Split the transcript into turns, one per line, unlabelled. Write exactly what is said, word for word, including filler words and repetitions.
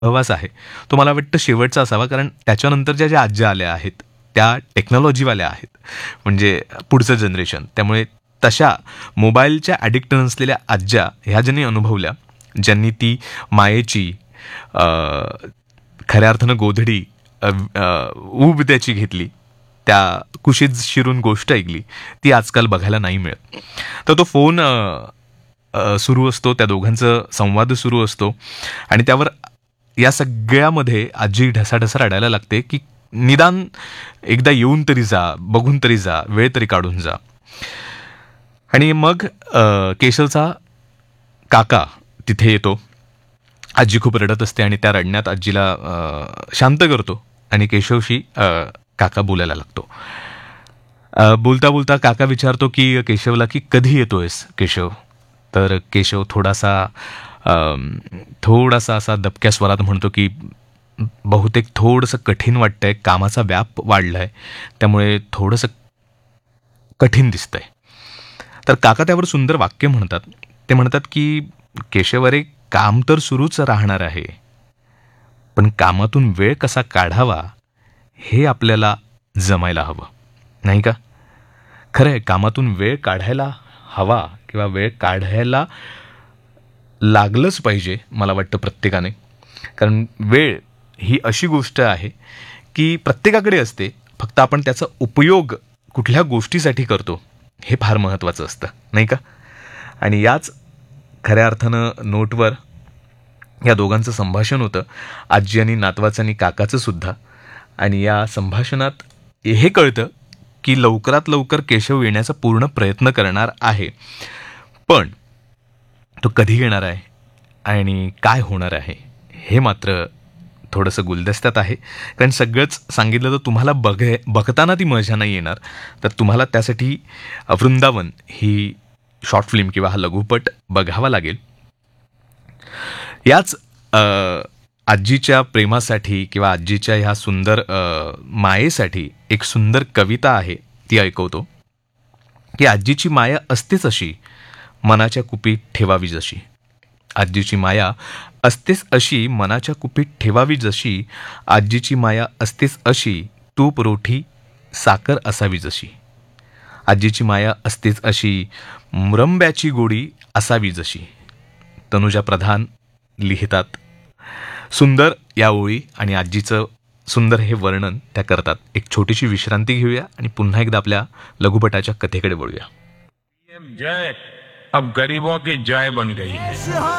सहवास आहे तो मला वाटतं शेवटचा असावा, कारण त्याच्यानंतरच्या ज्या आज्या आल्या आहेत त्या टेक्नॉलॉजीवाल्या आहेत, म्हणजे पुढचं जनरेशन. त्यामुळे तशा मोबाईलच्या ॲडिक्ट नसलेल्या आज्या ह्या ज्यांनी अनुभवल्या, ज्यांनी ती मायेची अ, खऱ्या अर्थानं गोधडी अ, अ, ऊब त्याची घेतली, त्या कुशीत शिरून गोष्ट ऐकली, ती आजकाल बघायला नाही मिळत. तर तो फोन अ, अ, सुरू असतो, त्या दोघांचं संवाद सुरू असतो आणि त्यावर या सगळ्यामध्ये आजी ढसाढसा रडायला लागते की निदान एकदा येऊन तरी जा, बघून तरी जा, वेळ तरी काढून जा. आणि मग अ, केशवचा काका तिथे येतो. आजी खूप रडत असते आणि त्या रडण्यात आजीला अ, शांत करतो आणि केशवशी अ, काका बोलायला लागतो. अ, बोलता बोलता काका विचारतो की केशवला की कधी येतोयस केशव? तर केशव थोडासा अ, थोडासा असा दबक्या स्वरात म्हणतो की बहुतेक थोडंसं कठीण वाटतंय, कामाचा व्याप वाढलाय, त्यामुळे थोडंसं कठीण दिसतंय. तर काका त्यावर सुंदर वाक्य म्हणतात. ते म्हणतात की केशव अरे, काम तर सुरूच राहणार आहे, पण कामातून वेळ कसा काढावा हे आपल्याला जमायला हवं, नाही का? खरंय, कामातून वेळ काढायला हवा किंवा वेळ काढायला लागलंच पाहिजे मला वाटतं प्रत्येकाने. कारण वेळ ही अशी गोष्ट आहे की प्रत्येकाकडे असते, फक्त आपण त्याचा उपयोग कुठल्या गोष्टीसाठी करतो हे फार महत्त्वाचं असतं, नाही का? आणि याच खऱ्या अर्थानं नोटवर या दोघांचं संभाषण होतं, आजी आणि नातवाचं आणि काकाचं सुद्धा. आणि या संभाषणात हे कळतं की लवकरात लवकर केशव येण्याचा पूर्ण प्रयत्न करणार आहे, पण तो कधी येणार आहे आणि काय होणार आहे हे मात्र थोडंसं गुलदस्त्यात आहे. कारण सगळंच सांगितलं तर तुम्हाला बघ बघताना ती मजा नाही येणार. तर तुम्हाला त्यासाठी वृंदावन ही शॉर्ट फिल्म किंवा हा लघुपट बघावा लागेल. याच अ, आजीच्या प्रेमासाठी किंवा आजीच्या ह्या सुंदर अ, मायेसाठी एक सुंदर कविता आहे, ती ऐकवतो की आजीची माया असतेच अशी, मनाच्या कुपीत ठेवावी जशी. आजीची माया असतेच अशी, मनाच्या कुपीत ठेवावी जशी. आजीची माया असतेच अशी, तूप रोठी साखर असावी जशी. आजीची माया असतेच अशी, मुरंब्याची गोडी असावी जशी. तनुजा प्रधान लिहितात. सुंदर या ओळी आणि आजीचं सुंदर हे वर्णन त्या करतात. एक छोटीशी विश्रांती घेऊया आणि पुन्हा एकदा आपल्या लघुपटाच्या कथेकडे वळूया.
जय अब गरीबों की जय बन गई है.